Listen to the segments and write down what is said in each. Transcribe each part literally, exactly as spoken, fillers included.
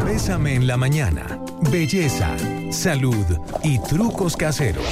Bésame en la mañana. Belleza, salud y trucos caseros.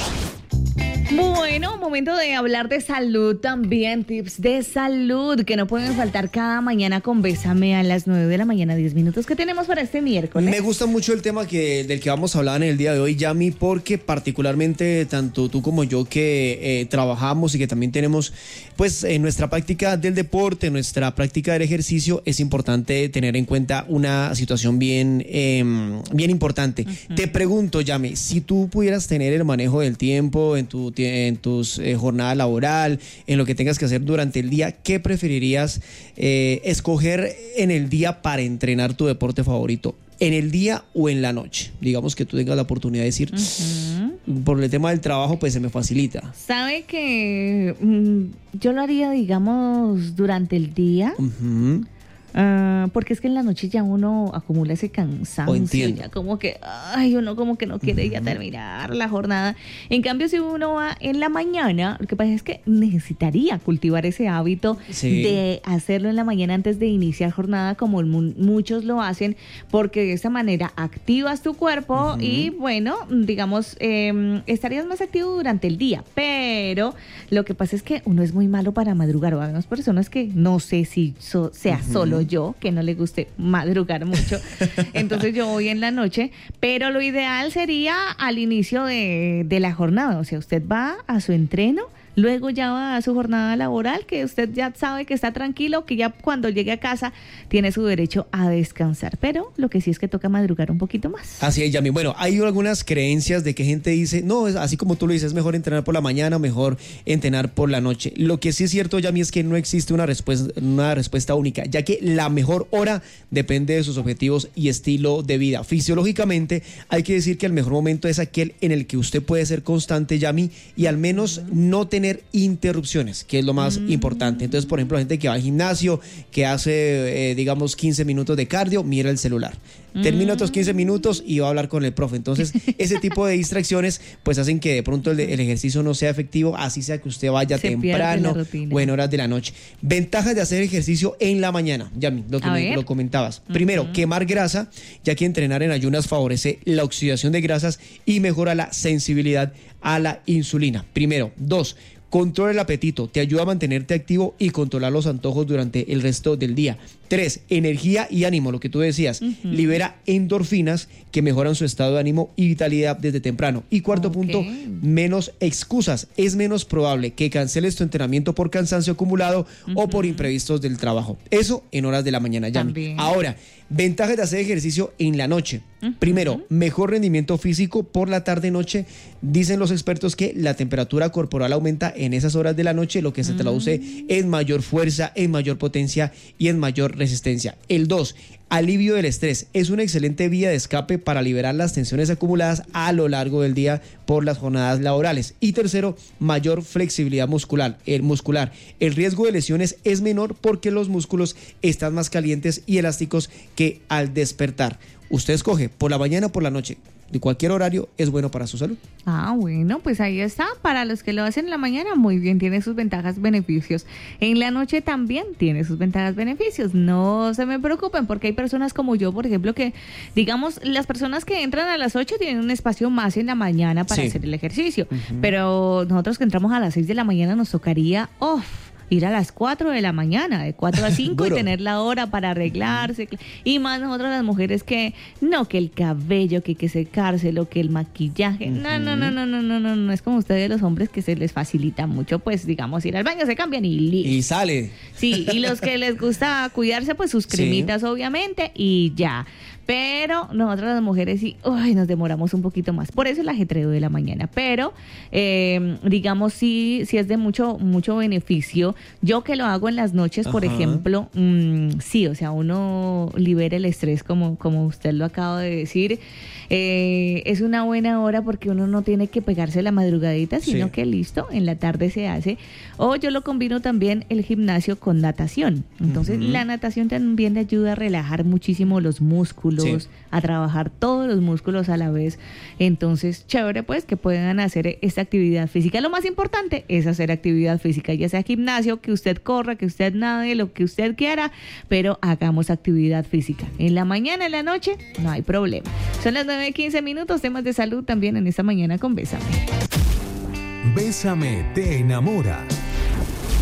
Bueno, momento de hablar de salud también, tips de salud que no pueden faltar cada mañana con Bésame a las nueve de la mañana, diez minutos. ¿Qué tenemos para este miércoles? Me gusta mucho el tema que, del que vamos a hablar en el día de hoy, Yami, porque particularmente tanto tú como yo que eh, trabajamos y que también tenemos pues en nuestra práctica del deporte, nuestra práctica del ejercicio, es importante tener en cuenta una situación bien, eh, bien importante. Uh-huh. Te pregunto, Yami, si tú pudieras tener el manejo del tiempo en tu en tus eh, jornada laboral, en lo que tengas que hacer durante el día, ¿qué preferirías eh, escoger en el día para entrenar tu deporte favorito? ¿En el día o en la noche? Digamos que tú tengas la oportunidad de decir, uh-huh. por el tema del trabajo, pues se me facilita. ¿Sabe que mm, yo lo haría, digamos, durante el día? Uh-huh. Uh, porque es que en la noche ya uno acumula ese cansancio, ya como que, ay, uno como que no quiere uh-huh. ya terminar la jornada. En cambio, si uno va en la mañana, lo que pasa es que necesitaría cultivar ese hábito sí. de hacerlo en la mañana antes de iniciar jornada, como mu- muchos lo hacen, porque de esa manera activas tu cuerpo uh-huh. y bueno, digamos, eh, estarías más activo durante el día. Pero lo que pasa es que uno es muy malo para madrugar, o hay unas personas que no sé si so- sea uh-huh. solo yo, que no le guste madrugar mucho, entonces yo voy en la noche, pero lo ideal sería al inicio de, de la jornada, o sea, usted va a su entreno, luego ya va a su jornada laboral, que usted ya sabe que está tranquilo, que ya cuando llegue a casa tiene su derecho a descansar, pero lo que sí es que toca madrugar un poquito más. Así es, Yami. Bueno, hay algunas creencias de que gente dice, no, es así como tú lo dices, es mejor entrenar por la mañana, mejor entrenar por la noche. Lo que sí es cierto, Yami, es que no existe una respuesta, una respuesta única, ya que la mejor hora depende de sus objetivos y estilo de vida. Fisiológicamente, hay que decir que el mejor momento es aquel en el que usted puede ser constante, Yami, y al menos no tener interrupciones, que es lo más mm. importante. Entonces, por ejemplo, la gente que va al gimnasio, que hace, eh, digamos, quince minutos de cardio, mira el celular. Termina otros quince minutos y va a hablar con el profe. Entonces, ese tipo de distracciones pues hacen que de pronto el, el ejercicio no sea efectivo, así sea que usted vaya Se temprano o en horas de la noche. Ventajas de hacer ejercicio en la mañana, Yami, lo que me, lo comentabas. Uh-huh. Primero, quemar grasa, ya que entrenar en ayunas favorece la oxidación de grasas y mejora la sensibilidad a la insulina. Primero. Dos, controla el apetito, te ayuda a mantenerte activo y controlar los antojos durante el resto del día. Tres, energía y ánimo, lo que tú decías. Uh-huh. Libera endorfinas que mejoran su estado de ánimo y vitalidad desde temprano. Y cuarto okay. punto, menos excusas. Es menos probable que canceles tu entrenamiento por cansancio acumulado uh-huh. o por imprevistos del trabajo. Eso en horas de la mañana, Yami. También. Ahora, ventajas de hacer ejercicio en la noche. Uh-huh. Primero, mejor rendimiento físico por la tarde-noche. Dicen los expertos que la temperatura corporal aumenta en esas horas de la noche, lo que se traduce uh-huh. en mayor fuerza, en mayor potencia y en mayor resistencia. El dos, alivio del estrés. Es una excelente vía de escape para liberar las tensiones acumuladas a lo largo del día por las jornadas laborales. Y tercero, mayor flexibilidad muscular. El muscular. El riesgo de lesiones es menor porque los músculos están más calientes y elásticos que al despertar. Usted escoge por la mañana o por la noche. De cualquier horario es bueno para su salud. Ah, bueno, pues ahí está. Para los que lo hacen en la mañana, muy bien, tiene sus ventajas, beneficios. En la noche también tiene sus ventajas, beneficios. No se me preocupen, porque hay personas como yo, por ejemplo, que, digamos, las personas que entran a las ocho tienen un espacio más en la mañana para sí. hacer el ejercicio. Uh-huh. Pero nosotros que entramos a las seis de la mañana nos tocaría, oh, ir a las cuatro de la mañana, de cuatro a cinco y tener la hora para arreglarse. Y más nosotros las mujeres que, no, que el cabello, que hay que secárselo, que el maquillaje. Uh-huh. No, no, no, no, no, no, no, no es como ustedes los hombres que se les facilita mucho, pues, digamos, ir al baño, se cambian y listo. Y sale. Sí, y los que les gusta cuidarse, pues sus cremitas, sí. obviamente, y ya. Pero nosotras las mujeres sí, uy, nos demoramos un poquito más. Por eso el ajetreo de la mañana. Pero, eh, digamos, sí, sí es de mucho, mucho beneficio. Yo que lo hago en las noches, por Ajá. ejemplo, mmm, sí, o sea, uno libera el estrés, como, como usted lo acaba de decir. Eh, es una buena hora porque uno no tiene que pegarse la madrugadita, sino sí. que listo, en la tarde se hace. O yo lo combino también el gimnasio con natación. Entonces, uh-huh. la natación también le ayuda a relajar muchísimo los músculos, músculos, sí. a trabajar todos los músculos a la vez. Entonces, chévere pues que puedan hacer esta actividad física. Lo más importante es hacer actividad física, ya sea gimnasio, que usted corra, que usted nade, lo que usted quiera, pero hagamos actividad física. En la mañana, en la noche, no hay problema. Son las nueve quince minutos, temas de salud también en esta mañana con Bésame. Bésame te enamora.